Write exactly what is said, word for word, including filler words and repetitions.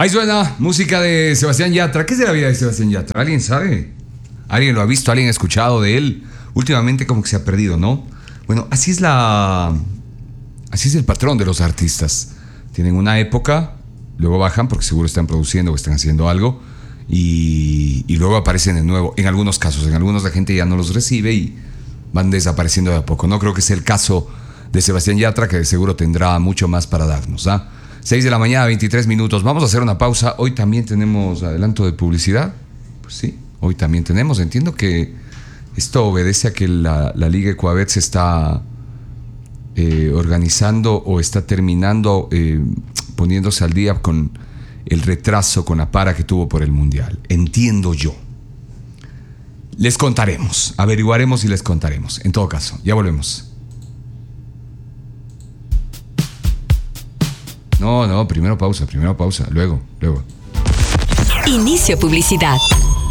Ahí suena música de Sebastián Yatra. ¿Qué es de la vida de Sebastián Yatra? ¿Alguien sabe? ¿Alguien lo ha visto? ¿Alguien ha escuchado de él? Últimamente como que se ha perdido, ¿no? Bueno, así es la... Así es el patrón de los artistas. Tienen una época, luego bajan porque seguro están produciendo o están haciendo algo y, y luego aparecen de nuevo. En algunos casos, en algunos la gente ya no los recibe y van desapareciendo de a poco. No creo que sea el caso de Sebastián Yatra, que seguro tendrá mucho más para darnos, ¿ah? seis de la mañana, veintitrés minutos. Vamos a hacer una pausa. Hoy también tenemos adelanto de publicidad. Pues sí, hoy también tenemos. Entiendo que esto obedece a que la, la Liga Ecuabet se está eh, organizando o está terminando, eh, poniéndose al día con el retraso, con la para que tuvo por el Mundial. Entiendo yo. Les contaremos, averiguaremos y les contaremos. En todo caso, ya volvemos. No, no, primero pausa, primero pausa, luego, luego. Inicio publicidad.